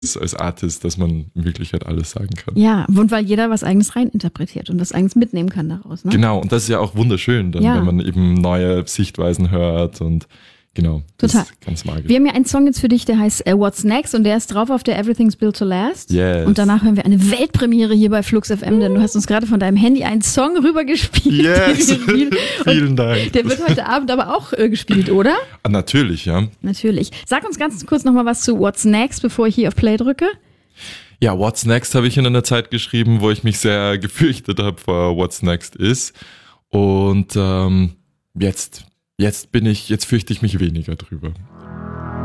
als Artist, dass man in Wirklichkeit alles sagen kann. Ja, und weil jeder was Eigenes reininterpretiert und was Eigenes mitnehmen kann daraus. Ne? Genau, und das ist ja auch wunderschön, dann, wenn man eben neue Sichtweisen hört und genau, das total. ist ganz magisch. Wir haben ja einen Song jetzt für dich, der heißt What's Next und der ist drauf auf der Everything's Built to Last. Yes. Und danach hören wir eine Weltpremiere hier bei Flux FM, denn du hast uns gerade von deinem Handy einen Song rübergespielt. Yes, vielen Dank. Der wird heute Abend aber auch gespielt, oder? Natürlich, ja. Natürlich. Sag uns ganz kurz nochmal was zu What's Next, bevor ich hier auf Play drücke. Ja, What's Next habe ich in einer Zeit geschrieben, wo ich mich sehr gefürchtet habe vor What's Next ist. Und jetzt fürchte ich mich weniger drüber.